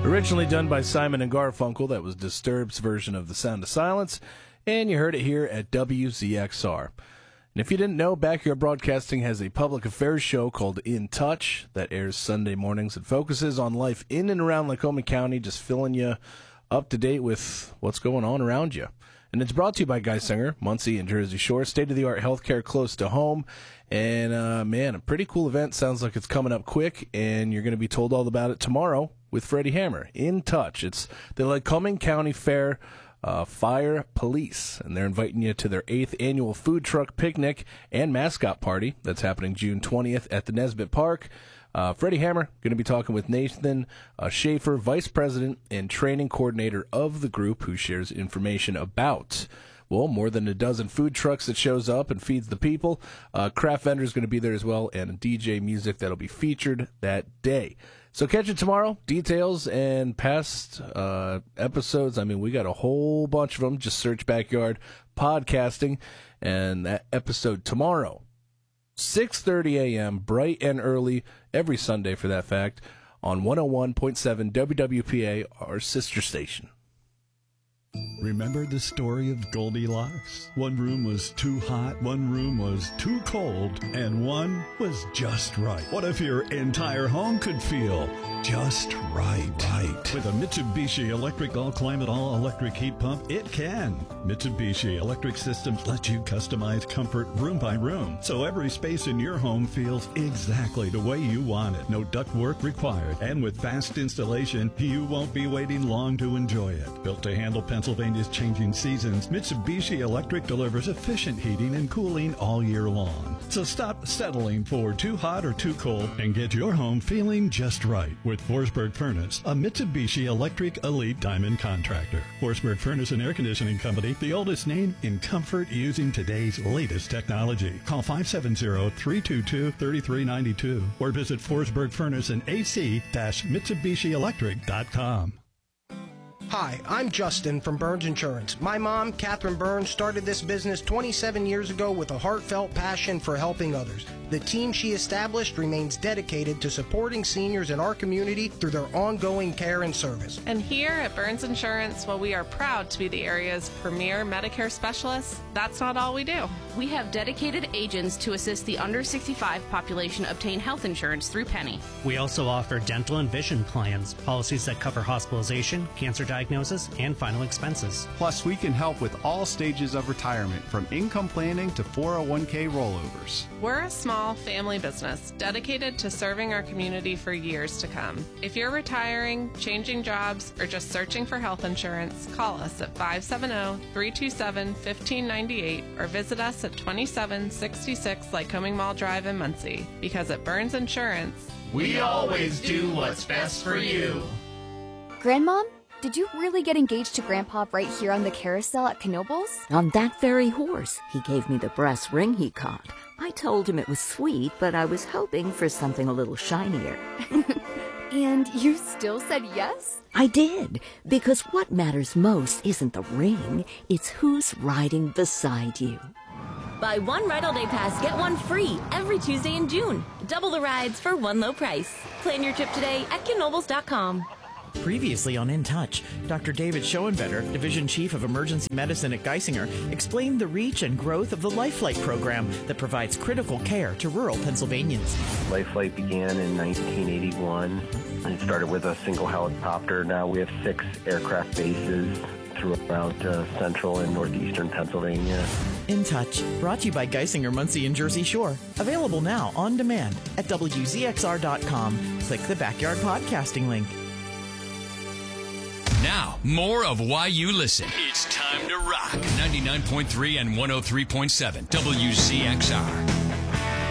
Originally done by Simon and Garfunkel, that was Disturbed's version of The Sound of Silence, and you heard it here at WZXR. And if you didn't know, Backyard Broadcasting has a public affairs show called In Touch that airs Sunday mornings. It focuses on life in and around Lycoming County, just filling you up to date with what's going on around you. And it's brought to you by Geisinger, Muncie, and Jersey Shore. State-of-the-art healthcare close to home. And, man, a pretty cool event. Sounds like it's coming up quick, and you're going to be told all about it tomorrow with Freddie Hammer. In Touch. It's the Lycoming County Fair Fire Police, and they're inviting you to their 8th annual food truck picnic and mascot party that's happening June 20th at the Nesbitt Park. Freddie Hammer going to be talking with Nathan Schaefer, Vice President and Training Coordinator of the group, who shares information about, well, more than a dozen food trucks that shows up and feeds the people. Craft vendors going to be there as well, and DJ music that'll be featured that day. So catch it tomorrow. Details and past episodes. I mean, we got a whole bunch of them. Just search Backyard Podcasting, and that episode tomorrow, 6:30 a.m., bright and early, every Sunday for that fact, on 101.7 WWPA, our sister station. Remember the story of Goldilocks? One room was too hot, one room was too cold, and one was just right. What if your entire home could feel just right? With a Mitsubishi Electric All-Climate All-Electric Heat Pump, it can. Mitsubishi Electric Systems lets you customize comfort room by room, so every space in your home feels exactly the way you want it. No ductwork required, and with fast installation, you won't be waiting long to enjoy it. Built to handle Pennsylvania's changing seasons, Mitsubishi Electric delivers efficient heating and cooling all year long. So stop settling for too hot or too cold and get your home feeling just right with Forsberg Furnace, a Mitsubishi Electric Elite Diamond contractor. Forsberg Furnace and Air Conditioning Company, the oldest name in comfort using today's latest technology. Call 570-322-3392 or visit Forsberg Furnace and AC-MitsubishiElectric.com. Hi, I'm Justin from Burns Insurance. My mom, Catherine Burns, started this business 27 years ago with a heartfelt passion for helping others. The team she established remains dedicated to supporting seniors in our community through their ongoing care and service. And here at Burns Insurance, while we are proud to be the area's premier Medicare specialists, that's not all we do. We have dedicated agents to assist the under 65 population obtain health insurance through Penny. We also offer dental and vision plans, policies that cover hospitalization, cancer diagnosis, and final expenses. Plus, we can help with all stages of retirement, from income planning to 401k rollovers. We're a small family business dedicated to serving our community for years to come. If you're retiring, changing jobs, or just searching for health insurance, call us at 570-327-1598 or visit us at 2766 Lycoming Mall Drive in Muncie. Because at Burns Insurance, we always do what's best for you. Grandmom, did you really get engaged to Grandpa right here on the carousel at Knoebels? On that very horse. He gave me the brass ring he caught. I told him it was sweet, but I was hoping for something a little shinier. And you still said yes? I did, because what matters most isn't the ring, it's who's riding beside you. Buy one Ride All Day Pass, get one free every Tuesday in June. Double the rides for one low price. Plan your trip today at knoebels.com. Previously on In Touch, Dr. David Schoenvetter, Division Chief of Emergency Medicine at Geisinger, explained the reach and growth of the LifeFlight program that provides critical care to rural Pennsylvanians. LifeFlight began in 1981. It started with a single helicopter. Now we have 6 aircraft bases throughout central and northeastern Pennsylvania. In Touch, brought to you by Geisinger, Muncie, and Jersey Shore. Available now on demand at WZXR.com. Click the Backyard Podcasting link. Now, more of Why You Listen. It's time to rock. 99.3 and 103.7 WZXR.